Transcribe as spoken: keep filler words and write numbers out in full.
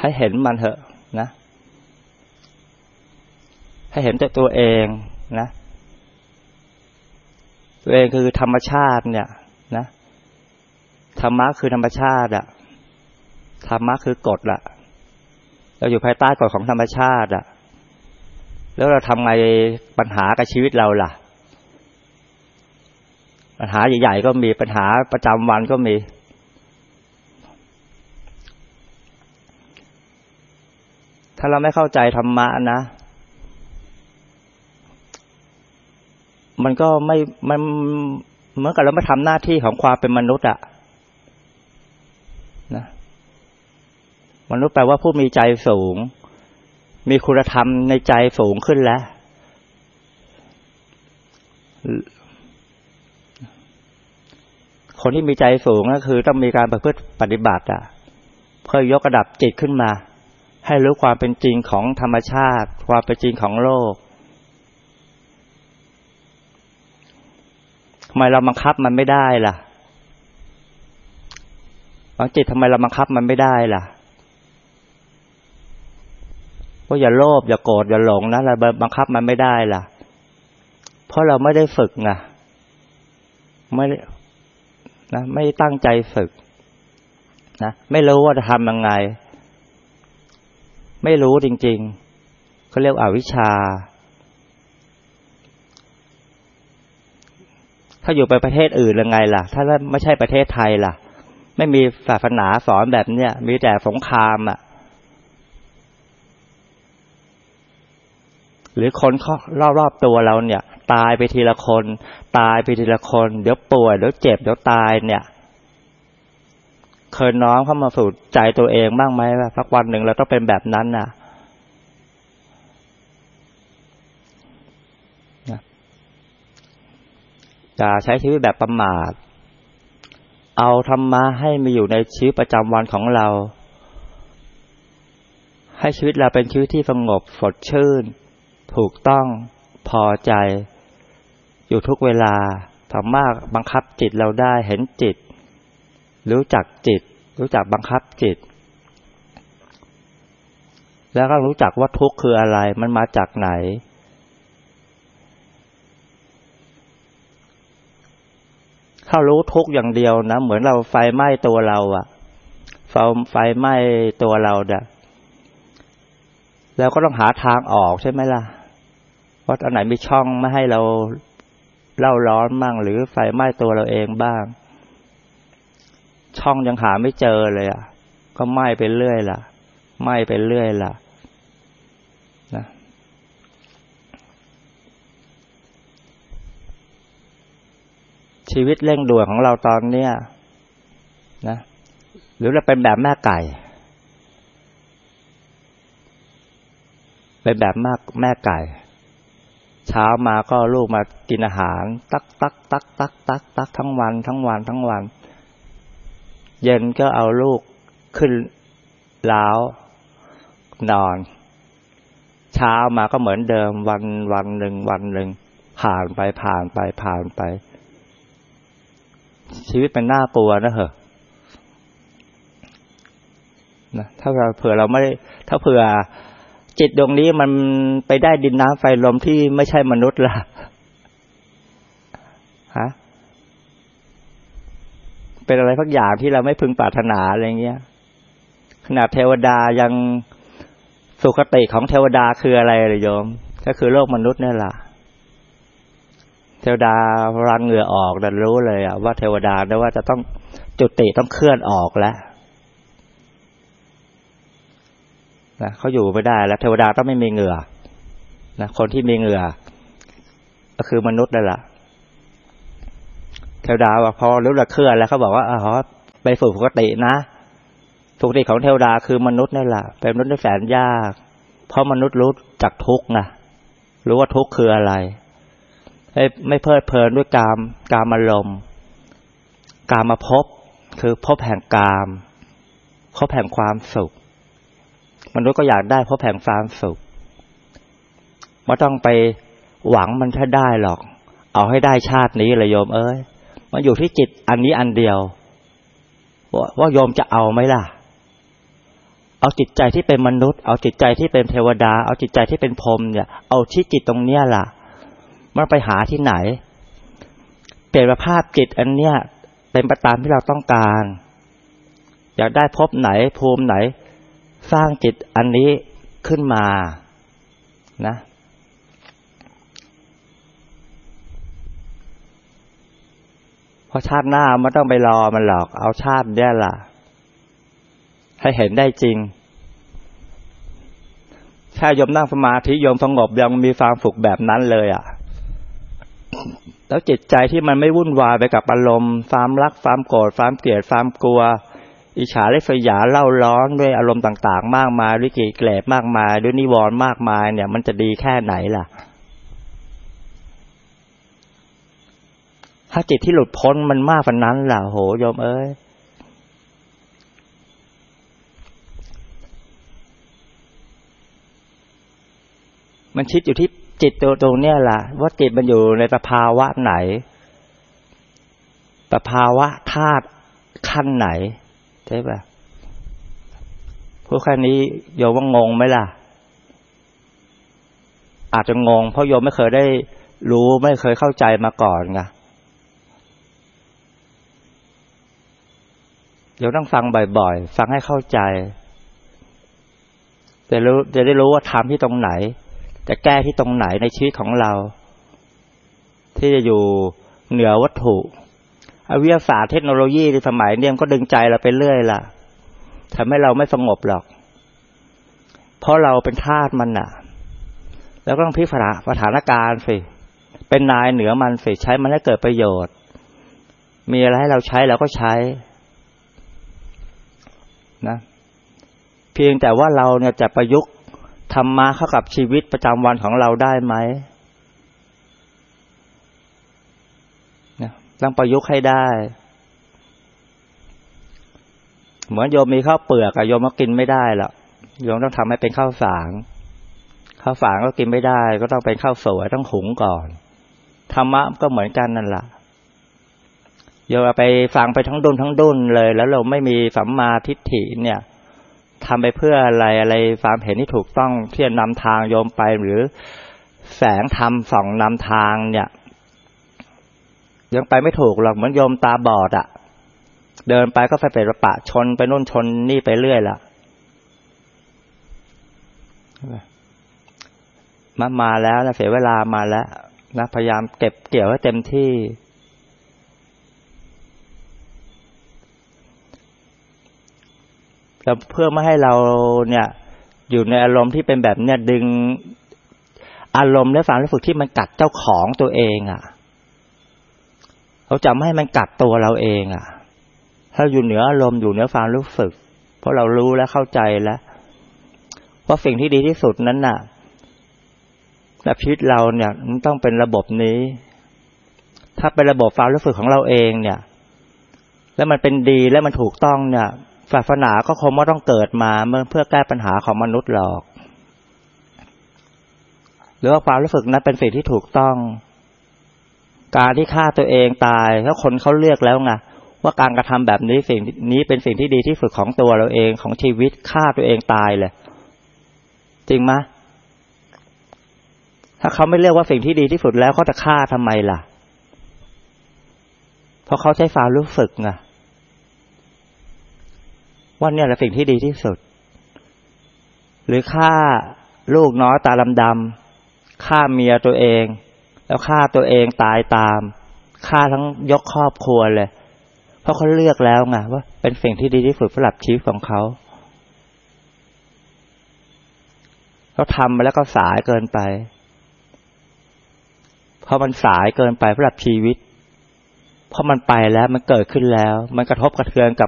ให้เห็นมันเถอะนะให้เห็นตัวตัวเองนะตัวเองคือธรรมชาติเนี่ยนะธรรมะคือธรรมชาติอะธรรมะคือกฎละเราอยู่ภายใต้กฎของธรรมชาติอะแล้วเราทำไงปัญหากับชีวิตเราล่ะปัญหาใหญ่ๆก็มีปัญหาประจำวันก็มีถ้าเราไม่เข้าใจธรรมะนะมันก็ไม่มันเหมือนกับเราไม่ทำหน้าที่ของความเป็นมนุษย์อะนะมนุษย์แปลว่าผู้มีใจสูงมีคุณธรรมในใจสูงขึ้นแล้วคนที่มีใจสูงก็คือต้องมีการประพฤติปฏิบัติอ่ะเพื่อยกระดับจิตขึ้นมาให้รู้ความเป็นจริงของธรรมชาติความเป็นจริงของโลกทำไมเราบังคับมันไม่ได้ล่ะบางจิตทำไมเราบังคับมันไม่ได้ล่ะว่าอย่าโลภอย่าโกรธอย่าหลงนะเราบังคับมันไม่ได้ล่ะเพราะเราไม่ได้ฝึกไงไม่นะไม่ตั้งใจฝึกนะไม่รู้ว่าจะทำยังไงไม่รู้จริงๆเขาเรียกอวิชชาถ้าอยู่ไปประเทศอื่นยังไงล่ะถ้าไม่ใช่ประเทศไทยล่ะไม่มีศาสนาสอนแบบเนี้ยมีแต่สงครามอ่ะหรือคนรอบๆตัวเราเนี่ยตายไปทีละคนตายไปทีละคนเดี๋ยวป่วยเดี๋ยวเจ็บเดี๋ยวตายเนี่ยเคยน้อมเข้ามาสู่ใจตัวเองบ้างไหมว่าสักวันหนึ่งเราต้องเป็นแบบนั้นน่ะอย่าใช้ชีวิตแบบประมาทเอาธรรมะให้มีอยู่ในชีวิตประจำวันของเราให้ชีวิตเราเป็นชีวิตที่สงบสดชื่นถูกต้องพอใจอยู่ทุกเวลาสามารถบังคับจิตเราได้เห็นจิตรู้จักจิตรู้จักบังคับจิตแล้วก็รู้จักว่าทุกข์คืออะไรมันมาจากไหนถ้ารู้ทุกข์อย่างเดียวนะเหมือนเราไฟไหม้ตัวเราอะไฟไฟไหม้ตัวเราเด้อแล้วก็ต้องหาทางออกใช่ไหมล่ะว่าอันไหนมีช่องไม่ให้เราเล่าร้อนบ้างหรือไฟไหม้ตัวเราเองบ้างช่องยังหาไม่เจอเลยอ่ะก็ไหม้ไปเรื่อยล่ะไหม้ไปเรื่อยล่ะนะชีวิตเร่งด่วนของเราตอนเนี้ยนะหรือเราเป็นแบบแม่ไก่เป็นแบบแม่แม่ไก่เช้ามาก็ลูกมากินอาหารตักตักตักตักตักตักทั้งวันทั้งวันทั้งวันเย็นก็เอาลูกขึ้นล้าวนอนเช้ามาก็เหมือนเดิมวันวันหนึ่งวันหนึ่งผ่านไปผ่านไปผ่านไปชีวิตเป็นน่ากลัวนะเหรอนะถ้าเราเผื่อเราไม่ถ้าเผื่อจิตดวงนี้มันไปได้ดินน้ำไฟลมที่ไม่ใช่มนุษย์ล่ะฮะเป็นอะไรสักอย่างที่เราไม่พึงปรารถนาอะไรเงี้ยขนาดเทวดายังสุคติของเทวดาคืออะไรเลยโยมก็คือโลกมนุษย์นี่แหละเทวดารังเหงื่อออกแต่รู้เลยอะว่าเทวดาได้ว่าจะต้องจุติต้องเคลื่อนออกแล้วนะเขาอยู่ไม่ได้แล้วเทวดาต้องไม่มีเหงื่อนะคนที่มีเหงื่อก็คือมนุษย์นั่นแหละเทวดาว่าพอรู้ละเคลื่อนแล้วเขาบอกว่าอ๋อไปสู่สุคตินะสุคติของเทวดาคือมนุษย์นั่นแหละเป็นมนุษย์ที่แสนยากเพราะมนุษย์รู้จักทุกข์นะรู้ว่าทุกข์คืออะไรไม่ไม่เพลิดเพลินด้วยกามกามอารมณ์กามภพคือภพแห่งกามภพแห่งความสุขมนุษย์ก็อยากได้ภพแห่งความสุขไม่ต้องไปหวังมันถ้าได้หรอกเอาให้ได้ชาตินี้เลยโยมเอ้ยมันอยู่ที่จิตอันนี้อันเดียวว่าว่าโยมจะเอาไหมล่ะเอาจิตใจที่เป็นมนุษย์เอาจิตใจที่เป็นเทวดาเอาจิตใจที่เป็นพรหมเนี่ยเอาที่จิตตรงเนี้ยล่ะมันไปหาที่ไหนเปลี่ยนสภาพจิตอันเนี้ยเป็นไปตามที่เราต้องการอยากได้ภพไหนภูมิไหนสร้างจิตอันนี้ขึ้นมานะเพราะชาติหน้าไม่ต้องไปรอมันหรอกเอาชาติเนี้ยล่ะให้เห็นได้จริงแค่โยมนั่งสมาธิโยมสงบยังมีความสุขแบบนั้นเลยอ่ะแล้วจิตใจที่มันไม่วุ่นวายไปกับอารมณ์ความรักความโกรธความเกลียดความกลัวอิจฉาริษยาเล่าร้อนด้วยอารมณ์ต่างๆมากมายด้วยกิเลสมากมายด้วยนิวรณ์มากมายเนี่ยมันจะดีแค่ไหนล่ะถ้าจิตที่หลุดพ้นมันมากกว่านั้นล่ะโหโยมเอ้ยมันคิดอยู่ที่จิตตัวตรงเนี้ยล่ะว่าจิตมันอยู่ในสภาวะไหนสภาวะธาตุขั้นไหนใช่ป่ะพวกแค่นี้โยมว่างงไหมล่ะอาจจะงงเพราะโยมไม่เคยได้รู้ไม่เคยเข้าใจมาก่อนไงโยมต้องฟังบ่อยๆฟังให้เข้าใจจะรู้จะได้รู้ว่าทำที่ตรงไหนจะแก้ที่ตรงไหนในชีวิตของเราที่จะอยู่เหนือวัตถุวิทยาศาสตร์เทคโนโลยีในสมัยนี้มันก็ดึงใจเราไปเรื่อยล่ะทำให้เราไม่สงบหรอกเพราะเราเป็นทาสมันน่ะแล้วก็ต้องพลิกสถานการณ์สิเป็นนายเหนือมันสิใช้มันให้เกิดประโยชน์มีอะไรให้เราใช้เราก็ใช้นะเพียงแต่ว่าเราเนี่ยจะประยุกต์ธรรมะเข้ากับชีวิตประจำวันของเราได้ไหมนะต้องประยุกต์ให้ได้เหมือนโยมมีข้าวเปลือกอะโยมก็กินไม่ได้หรอกโยมต้องทำให้เป็นข้าวสารข้าวสารก็กินไม่ได้ก็ต้องเป็นข้าวสวยต้องหุงก่อนธรรมะก็เหมือนกันนั่นแหละโยมไปฟังไปทั้งดุนทั้งดุนเลยแล้วเราไม่มีสัมมาทิฏฐิเนี่ยทำไปเพื่ออะไรอะไรความเห็นที่ถูกต้องที่จะนำทางโยมไปหรือแสงธรรมส่องนำทางเนี่ยยังไปไม่ถูกหรอกเหมือนโยมตาบอดอ่ะเดินไปก็ไปเป็นประปะชนไปนู่นชนนี่ไปเรื่อยล่ะมามาแล้วนะเสียเวลามาแล้วนะพยายามเก็บเกี่ยวให้เต็มที่แล้วเพื่อไม่ให้เราเนี่ยอยู่ในอารมณ์ที่เป็นแบบเนี้ยดึงอารมณ์และความรู้สึกที่มันกัดเจ้าของตัวเองอ่ะเราจะไม่ให้มันกัดตัวเราเองอ่ะถ้าอยู่เหนืออารมณ์อยู่เหนือความรู้สึกเพราะเรารู้และเข้าใจแล้วว่าสิ่งที่ดีที่สุดนั้นน่ะในชีวิตเราเนี่ยมันต้องเป็นระบบนี้ถ้าเป็นระบบความรู้สึกของเราเองเนี่ยแล้วมันเป็นดีและมันถูกต้องเนี่ยศาสนาก็คงไม่ต้องเกิดมาเพื่อแก้ปัญหาของมนุษย์หรอกหรือว่าความรู้สึกนั้นเป็นสิ่งที่ถูกต้องการที่ฆ่าตัวเองตายถ้าคนเขาเลือกแล้วไงว่าการกระทำแบบนี้สิ่งนี้เป็นสิ่งที่ดีที่สุดของตัวเราเองของชีวิตฆ่าตัวเองตายเลยจริงไหมถ้าเขาไม่เลือกว่าสิ่งที่ดีที่สุดแล้วเขาจะฆ่าทำไมล่ะเพราะเขาใช้ความรู้สึกไงว่าเนี่ยแหละสิ่งที่ดีที่สุดหรือฆ่าลูกน้อยตาดำๆฆ่าเมียตัวเองแล้วฆ่าตัวเองตายตามฆ่าทั้งยกครอบครัวเลยเพราะเขาเลือกแล้วไงว่าเป็นสิ่งที่ดีที่สุดสำหรับชีวิตของเขาเขาทำมาแล้วก็สายเกินไปเพราะมันสายเกินไปสำหรับชีวิตเพราะมันไปแล้วมันเกิดขึ้นแล้วมันกระทบกระเทือนกับ